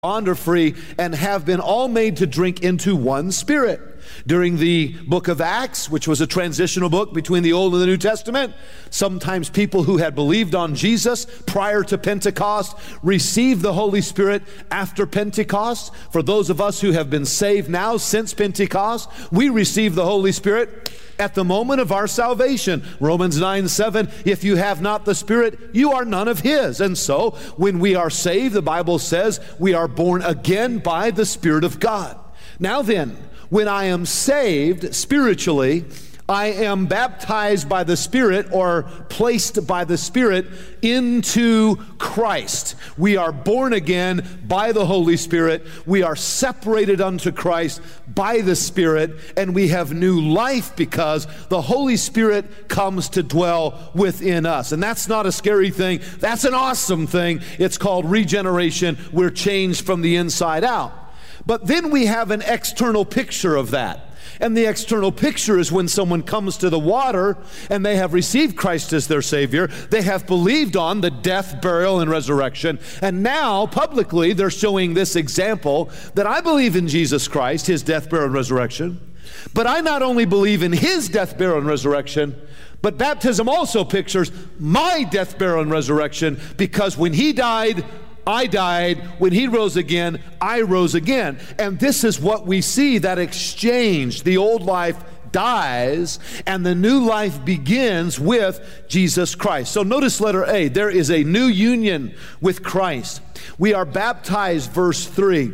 bond or free, and have been all made to drink into one Spirit. During the book of Acts, which was a transitional book between the Old and the New Testament, sometimes people who had believed on Jesus prior to Pentecost received the Holy Spirit after Pentecost. For those of us who have been saved now since Pentecost, we receive the Holy Spirit at the moment of our salvation. Romans 9:7, if you have not the Spirit, you are none of His. And so, when we are saved, the Bible says we are born again by the Spirit of God. Now then, when I am saved spiritually, I am baptized by the Spirit, or placed by the Spirit into Christ. We are born again by the Holy Spirit. We are separated unto Christ by the Spirit, and we have new life because the Holy Spirit comes to dwell within us. And that's not a scary thing. That's an awesome thing. It's called regeneration. We're changed from the inside out. But then we have an external picture of that. And the external picture is when someone comes to the water and they have received Christ as their Savior. They have believed on the death, burial, and resurrection. And now, publicly, they're showing this example that I believe in Jesus Christ, His death, burial, and resurrection. But I not only believe in His death, burial, and resurrection, but baptism also pictures my death, burial, and resurrection, because when He died, I died. When He rose again, I rose again. And this is what we see, that exchange. The old life dies and the new life begins with Jesus Christ. So notice letter A, there is a new union with Christ. We are baptized, verse 3,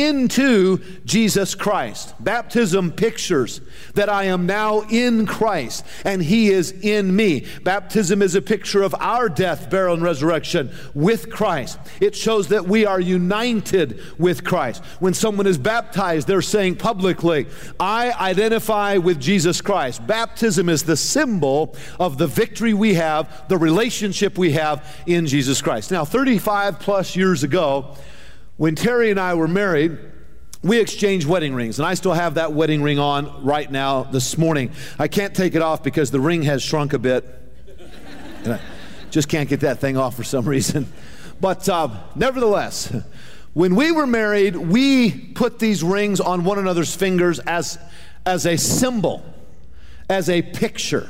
into Jesus Christ. Baptism pictures that I am now in Christ and He is in me. Baptism is a picture of our death, burial, and resurrection with Christ. It shows that we are united with Christ. When someone is baptized, they're saying publicly, I identify with Jesus Christ. Baptism is the symbol of the victory we have, the relationship we have in Jesus Christ. Now, 35 plus years ago, when Terry and I were married, we exchanged wedding rings, and I still have that wedding ring on right now this morning. I can't take it off because the ring has shrunk a bit. And I just can't get that thing off for some reason. But nevertheless, when we were married, we put these rings on one another's fingers as a symbol, as a picture.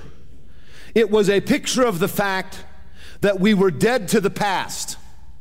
It was a picture of the fact that we were dead to the past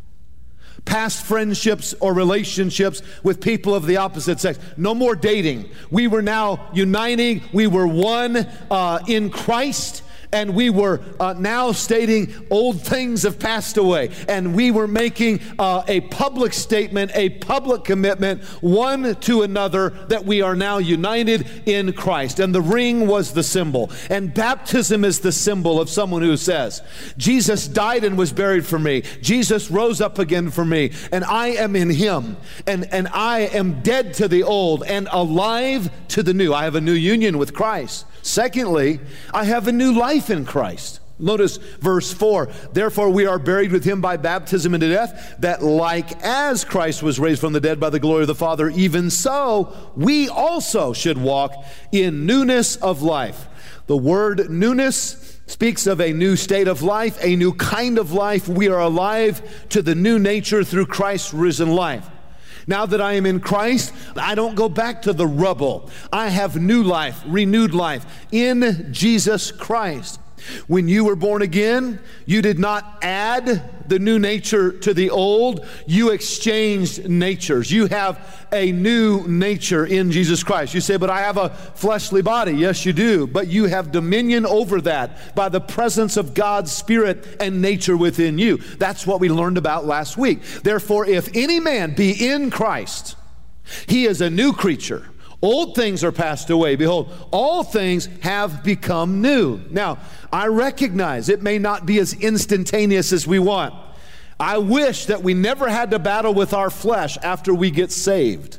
friendships or relationships with people of the opposite sex. No more dating. We were now uniting. We were one in Christ. And we were now stating old things have passed away. And we were making a public statement, a public commitment, one to another, that we are now united in Christ. And the ring was the symbol. And baptism is the symbol of someone who says, Jesus died and was buried for me. Jesus rose up again for me. And I am in Him. And I am dead to the old and alive to the new. I have a new union with Christ. Secondly, I have a new life in Christ. Notice verse 4, therefore we are buried with Him by baptism into death, that like as Christ was raised from the dead by the glory of the Father, even so we also should walk in newness of life. The word newness speaks of a new state of life, a new kind of life. We are alive to the new nature through Christ's risen life. Now that I am in Christ, I don't go back to the rubble. I have new life, renewed life in Jesus Christ. When you were born again, you did not add the new nature to the old. You exchanged natures. You have a new nature in Jesus Christ. You say, but I have a fleshly body. Yes, you do. But you have dominion over that by the presence of God's Spirit and nature within you. That's what we learned about last week. Therefore, if any man be in Christ, he is a new creature. Old things are passed away. Behold, all things have become new. Now, I recognize it may not be as instantaneous as we want. I wish that we never had to battle with our flesh after we get saved.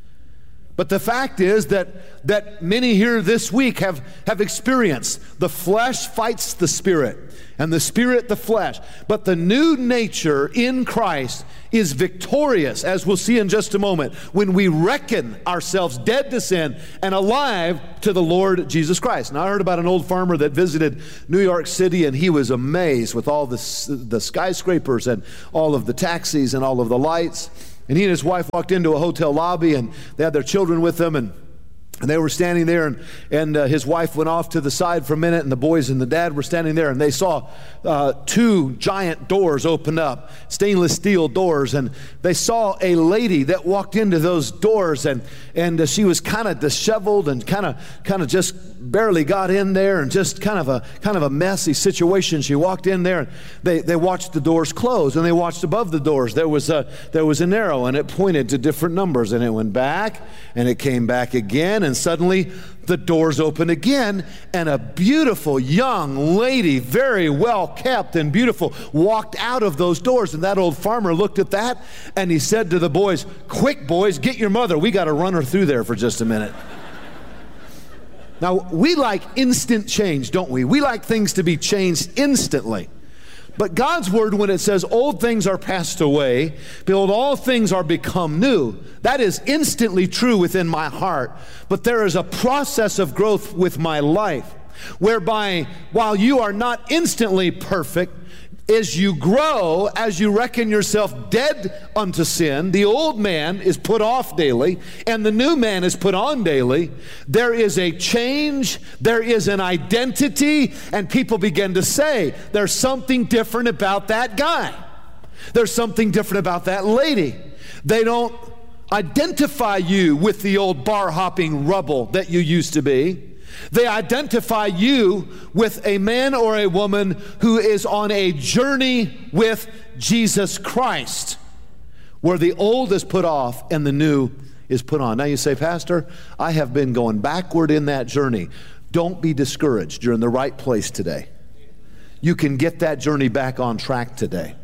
But the fact is that many here this week have experienced the flesh fights the spirit, and the spirit the flesh. But the new nature in Christ is victorious, as we'll see in just a moment, when we reckon ourselves dead to sin and alive to the Lord Jesus Christ. Now, I heard about an old farmer that visited New York City, and he was amazed with all the skyscrapers and all of the taxis and all of the lights. And he and his wife walked into a hotel lobby, and they had their children with them, and they were standing there, and his wife went off to the side for a minute, and the boys and the dad were standing there, and they saw two giant doors open up, stainless steel doors, and they saw a lady that walked into those doors, and she was kind of disheveled and kind of just barely got in there, and just kind of a messy situation. She walked in there, and they watched the doors close, and they watched above the doors. There was an arrow, and it pointed to different numbers, and it went back, and it came back again, and suddenly the doors opened again, and a beautiful young lady, very well kept and beautiful, walked out of those doors. And that old farmer looked at that, and he said to the boys, "Quick, boys, get your mother. We got to run her through there for just a minute." Now, we like instant change, don't we? We like things to be changed instantly. But God's word, when it says old things are passed away, behold, all things are become new, that is instantly true within my heart. But there is a process of growth with my life, whereby while you are not instantly perfect, as you grow, as you reckon yourself dead unto sin, the old man is put off daily, and the new man is put on daily. There is a change, there is an identity, and people begin to say, there's something different about that guy. There's something different about that lady. They don't identify you with the old bar-hopping rubble that you used to be. They identify you with a man or a woman who is on a journey with Jesus Christ, where the old is put off and the new is put on. Now you say, "Pastor, I have been going backward in that journey." Don't be discouraged. You're in the right place today. You can get that journey back on track today.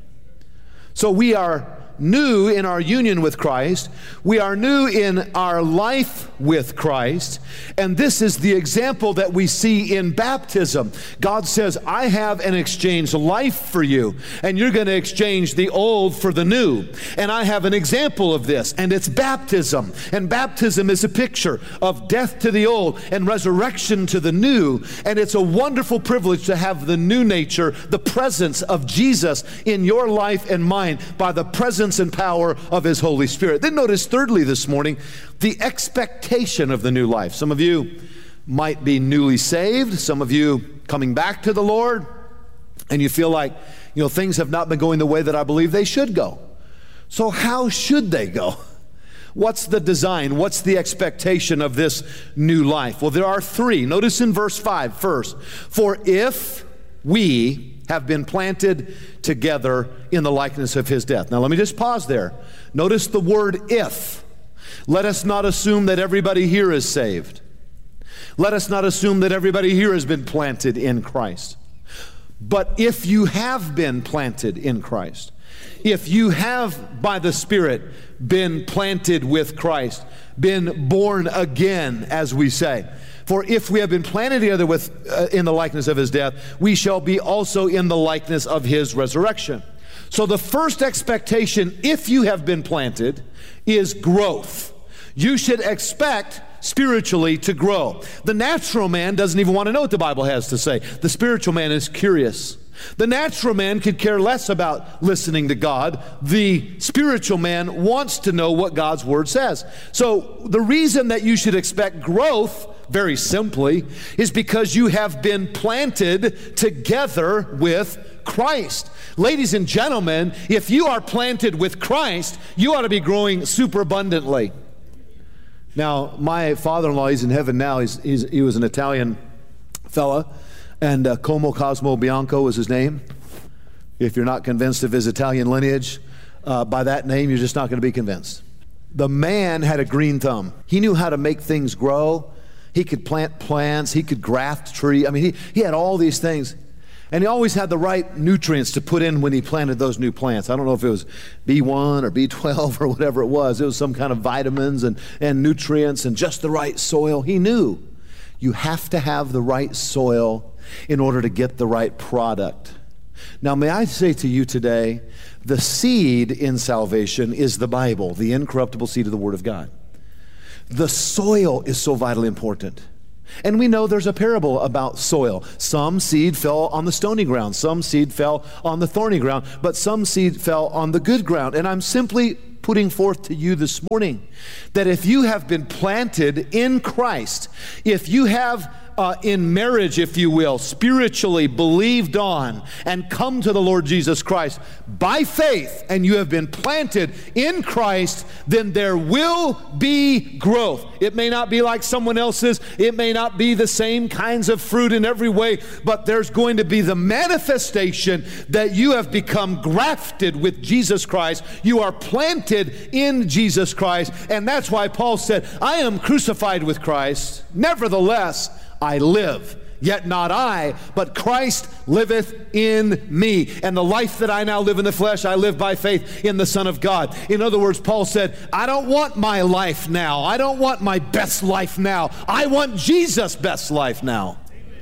So we are new in our union with Christ. We are new in our life with Christ. And this is the example that we see in baptism. God says, "I have an exchange life for you, and you're going to exchange the old for the new." And I have an example of this, and it's baptism. And baptism is a picture of death to the old and resurrection to the new. And it's a wonderful privilege to have the new nature, the presence of Jesus in your life and mine by the presence and power of His Holy Spirit. Then notice thirdly this morning, the expectation of the new life. Some of you might be newly saved, some of you coming back to the Lord, and you feel like, things have not been going the way that I believe they should go. So how should they go? What's the design? What's the expectation of this new life? Well, there are three. Notice in verse 5 first, "For if we have been planted together in the likeness of His death." Now let me just pause there. Notice the word "if." Let us not assume that everybody here is saved. Let us not assume that everybody here has been planted in Christ. But if you have been planted in Christ, if you have by the Spirit been planted with Christ, been born again, as we say, "For if we have been planted together in the likeness of His death, we shall be also in the likeness of His resurrection." So the first expectation, if you have been planted, is growth. You should expect spiritually to grow. The natural man doesn't even want to know what the Bible has to say. The spiritual man is curious. The natural man could care less about listening to God. The spiritual man wants to know what God's Word says. So the reason that you should expect growth, very simply, is because you have been planted together with Christ. Ladies and gentlemen, if you are planted with Christ, you ought to be growing superabundantly. Now, my father-in-law, he's in heaven now. He was an Italian fella, and Como Cosmo Bianco was his name. If you're not convinced of his Italian lineage, by that name, you're just not going to be convinced. The man had a green thumb. He knew how to make things grow. He could plant plants. He could graft trees. I mean, he had all these things. And he always had the right nutrients to put in when he planted those new plants. I don't know if it was B1 or B12 or whatever it was. It was some kind of vitamins and nutrients and just the right soil. He knew you have to have the right soil in order to get the right product. Now, may I say to you today, the seed in salvation is the Bible, the incorruptible seed of the Word of God. The soil is so vitally important. And we know there's a parable about soil. Some seed fell on the stony ground, some seed fell on the thorny ground, but some seed fell on the good ground. And I'm simply putting forth to you this morning, that if you have been planted in Christ, if you have in marriage, if you will, spiritually believed on and come to the Lord Jesus Christ by faith, and you have been planted in Christ, then there will be growth. It may not be like someone else's. It may not be the same kinds of fruit in every way, but there's going to be the manifestation that you have become grafted with Jesus Christ. You are planted in Jesus Christ, and that's why Paul said, I am crucified with Christ. Nevertheless, I live, yet not I, but Christ liveth in me. And the life that I now live in the flesh, I live by faith in the Son of God. In other words, Paul said, I don't want my life now. I don't want my best life now. I want Jesus' best life now.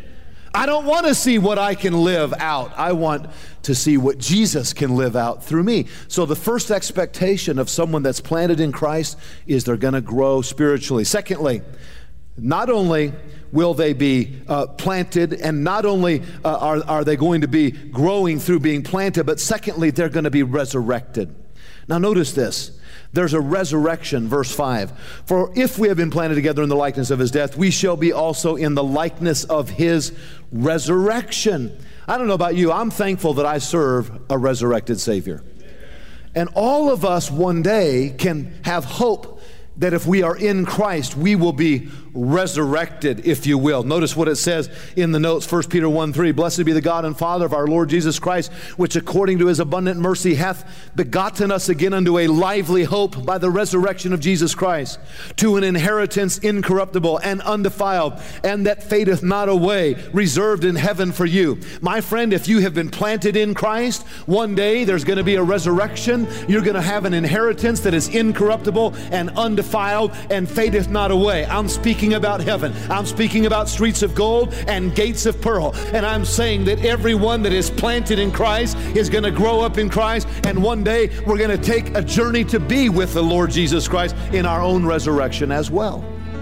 I don't want to see what I can live out. I want to see what Jesus can live out through me. So the first expectation of someone that's planted in Christ is they're going to grow spiritually. Secondly, not only will they be planted, and not only are they going to be growing through being planted, but secondly, they're going to be resurrected. Now notice this. There's a resurrection, verse 5. For if we have been planted together in the likeness of his death, we shall be also in the likeness of his resurrection. I don't know about you. I'm thankful that I serve a resurrected Savior. And all of us one day can have hope that if we are in Christ, we will be resurrected, if you will. Notice what it says in the notes, 1 Peter 1:3. Blessed be the God and Father of our Lord Jesus Christ, which according to his abundant mercy hath begotten us again unto a lively hope by the resurrection of Jesus Christ, to an inheritance incorruptible and undefiled, and that fadeth not away, reserved in heaven for you. My friend, if you have been planted in Christ, one day there's going to be a resurrection. You're going to have an inheritance that is incorruptible and undefiled and fadeth not away. I'm speaking about heaven. I'm speaking about streets of gold and gates of pearl. And I'm saying that everyone that is planted in Christ is going to grow up in Christ, and one day we're going to take a journey to be with the Lord Jesus Christ in our own resurrection as well.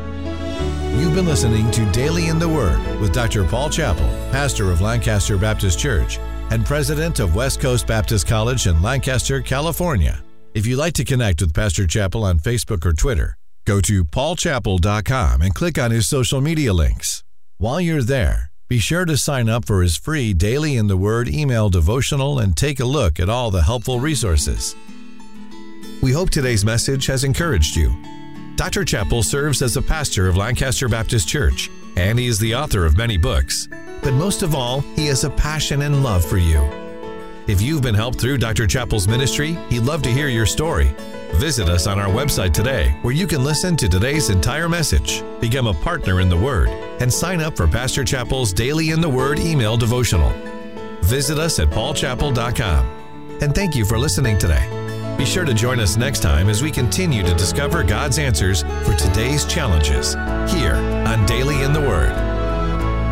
You've been listening to Daily in the Word with Dr. Paul Chappell, pastor of Lancaster Baptist Church and president of West Coast Baptist College in Lancaster, California. If you'd like to connect with Pastor Chappell on Facebook or Twitter, go to paulchappell.com and click on his social media links. While you're there, be sure to sign up for his free Daily in the Word email devotional and take a look at all the helpful resources. We hope today's message has encouraged you. Dr. Chappell serves as a pastor of Lancaster Baptist Church, and he is the author of many books. But most of all, he has a passion and love for you. If you've been helped through Dr. Chappell's ministry, he'd love to hear your story. Visit us on our website today, where you can listen to today's entire message, become a partner in the Word, and sign up for Pastor Chappell's Daily in the Word email devotional. Visit us at paulchappell.com. And thank you for listening today. Be sure to join us next time as we continue to discover God's answers for today's challenges here on Daily in the Word.